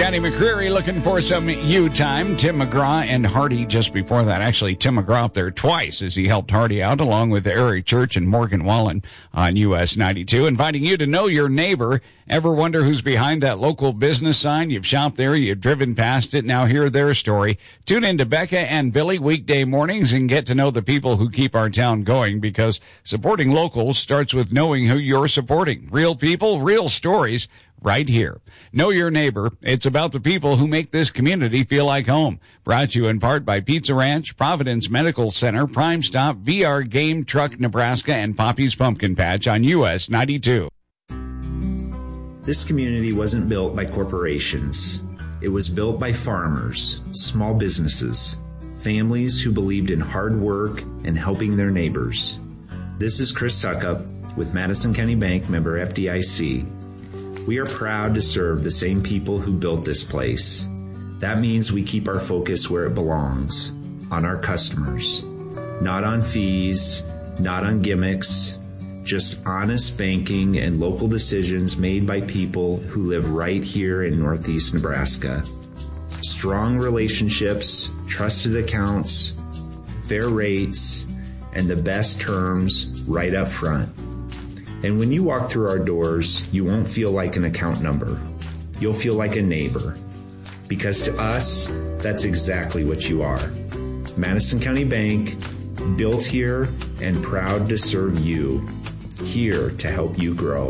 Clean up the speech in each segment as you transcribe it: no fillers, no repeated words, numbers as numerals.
Johnny McCreary looking for some U time. Tim McGraw and Hardy just before that. Actually, Tim McGraw up there twice as he helped Hardy out along with Eric Church and Morgan Wallen on US 92. Inviting you to know your neighbor. Ever wonder who's behind that local business sign? You've shopped there, you've driven past it. Now hear their story. Tune in to Becca and Billy weekday mornings and get to know the people who keep our town going, because supporting local starts with knowing who you're supporting. Real people, real stories. Right here. Know your neighbor. It's about the people who make this community feel like home. Brought to you in part by Pizza Ranch, Providence Medical Center, Prime Stop, VR Game Truck Nebraska, and Poppy's Pumpkin Patch on US 92. This community wasn't built by corporations. It was built by farmers, small businesses, families who believed in hard work and helping their neighbors. This is Chris Suckup with Madison County Bank, member FDIC. We are proud to serve the same people who built this place. That means we keep our focus where it belongs, on our customers. Not on fees, not on gimmicks, just honest banking and local decisions made by people who live right here in Northeast Nebraska. Strong relationships, trusted accounts, fair rates, and the best terms right up front. And when you walk through our doors, you won't feel like an account number. You'll feel like a neighbor. Because to us, that's exactly what you are. Madison County Bank, built here and proud to serve you. Here to help you grow.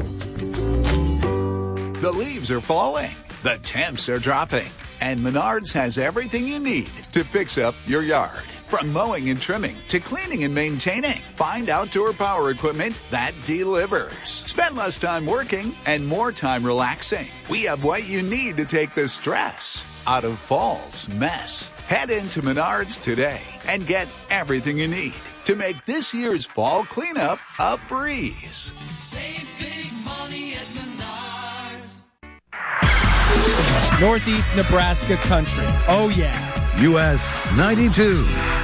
The leaves are falling. The temps are dropping. And Menards has everything you need to fix up your yard. From mowing and trimming to cleaning and maintaining, find outdoor power equipment that delivers. Spend less time working and more time relaxing. We have what you need to take the stress out of fall's mess. Head into Menards today and get everything you need to make this year's fall cleanup a breeze. Save big money at Menards. Northeast Nebraska country. Oh, yeah. US 92.